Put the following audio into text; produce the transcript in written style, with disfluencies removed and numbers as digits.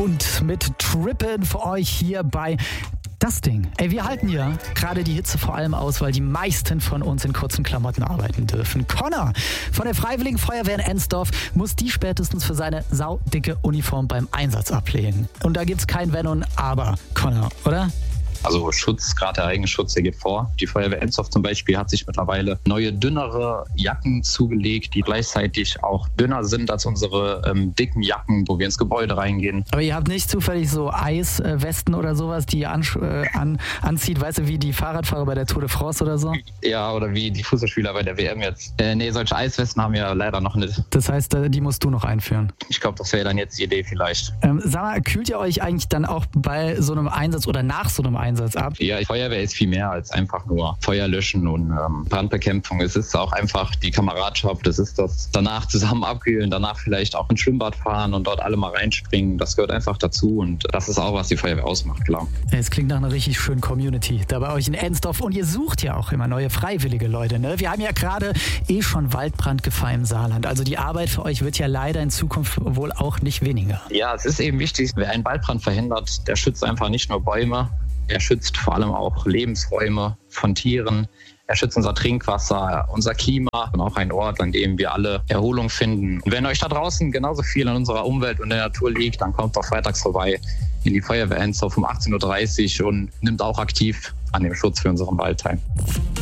bunt mit Trippin für euch hier bei Das Ding. Ey, wir halten ja gerade die Hitze vor allem aus, weil die meisten von uns in kurzen Klamotten arbeiten dürfen. Connor von der Freiwilligen Feuerwehr in Ensdorf muss die spätestens für seine saudicke Uniform beim Einsatz ablegen. Und da gibt's kein Wenn und Aber, Connor, oder? Also Schutz, gerade der eigene Schutz, der geht vor. Die Feuerwehr Ensdorf zum Beispiel hat sich mittlerweile neue, dünnere Jacken zugelegt, die gleichzeitig auch dünner sind als unsere dicken Jacken, wo wir ins Gebäude reingehen. Aber ihr habt nicht zufällig so Eiswesten oder sowas, die ihr anzieht, weißt du, wie die Fahrradfahrer bei der Tour de France oder so? Ja, oder wie die Fußballspieler bei der WM jetzt. Nee, solche Eiswesten haben wir leider noch nicht. Das heißt, die musst du noch einführen. Ich glaube, das wäre dann jetzt die Idee vielleicht. Sag mal, kühlt ihr euch eigentlich dann auch bei so einem Einsatz oder nach so einem Einsatz ab? Ja, Feuerwehr ist viel mehr als einfach nur Feuer löschen und Brandbekämpfung. Es ist auch einfach die Kameradschaft, das ist das danach zusammen abkühlen, danach vielleicht auch ins Schwimmbad fahren und dort alle mal reinspringen. Das gehört einfach dazu und das ist auch, was die Feuerwehr ausmacht, klar. Es klingt nach einer richtig schönen Community da bei euch in Ensdorf und ihr sucht ja auch immer neue freiwillige Leute, ne? Wir haben ja gerade schon Waldbrandgefahr im Saarland. Also die Arbeit für euch wird ja leider in Zukunft wohl auch nicht weniger. Ja, es ist eben wichtig, wer einen Waldbrand verhindert, der schützt einfach nicht nur Bäume, er schützt vor allem auch Lebensräume von Tieren. Er schützt unser Trinkwasser, unser Klima und auch ein Ort, an dem wir alle Erholung finden. Und wenn euch da draußen genauso viel an unserer Umwelt und der Natur liegt, dann kommt doch freitags vorbei in die Feuerwehr Ensdorf um 18.30 Uhr und nimmt auch aktiv an dem Schutz für unseren Wald teil.